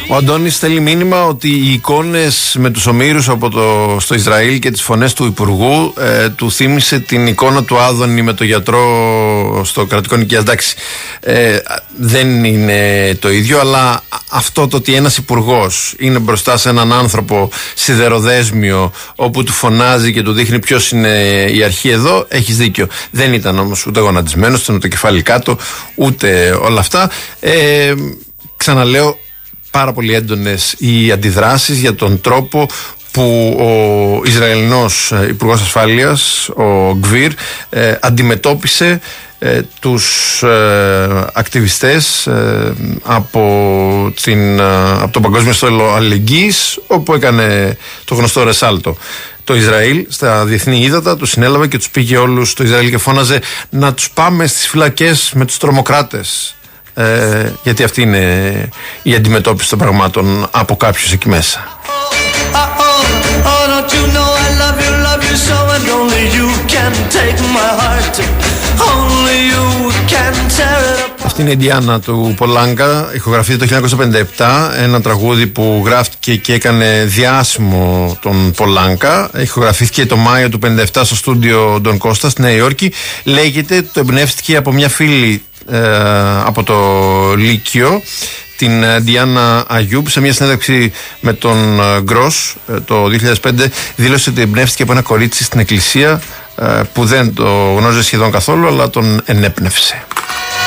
Ο Αντώνης στέλνει μήνυμα ότι οι εικόνες με τους ομήρους στο Ισραήλ και τις φωνές του Υπουργού του θύμισε την εικόνα του Άδωνη με το γιατρό στο κρατικό νοικιάς. Εντάξει, δεν είναι το ίδιο, αλλά αυτό το ότι ένας υπουργός είναι μπροστά σε έναν άνθρωπο σιδεροδέσμιο όπου του φωνάζει και του δείχνει ποιος είναι η αρχή εδώ, έχεις δίκιο. Δεν ήταν όμως ούτε γονατισμένος, ούτε το κεφάλι κάτω, ούτε όλα αυτά. Ξαναλέω, πάρα πολύ έντονες οι αντιδράσεις για τον τρόπο που ο Ισραηλινός Υπουργός Ασφάλειας, ο Γκβίρ, αντιμετώπισε τους ακτιβιστές από το Παγκόσμιο Στόλο Αλληλεγγύης, όπου έκανε το γνωστό ρεσάλτο. Το Ισραήλ στα διεθνή ύδατα τους συνέλαβε και τους πήγε όλους στο Ισραήλ και φώναζε να τους πάμε στις φυλακές με τους τρομοκράτες. Γιατί αυτή είναι η αντιμετώπιση των πραγμάτων από κάποιους εκεί μέσα. Αυτή είναι η Ντιάνα του Πολάνκα. Ηχογραφείται το 1957, ένα τραγούδι που γράφτηκε και έκανε διάσημο τον Πολάνκα. Ηχογραφήθηκε το Μάιο του 1957 στο στούντιο Ντον Κώστα στη Νέα Υόρκη. Λέγεται, το εμπνεύστηκε από μια φίλη από το Λύκειο, την Ντιάνα Αγιούμπ. Σε μια συνέντευξη με τον Γκρος το 2005 δήλωσε ότι εμπνεύστηκε από ένα κορίτσι στην εκκλησία που δεν το γνώριζε σχεδόν καθόλου, αλλά τον ενέπνευσε.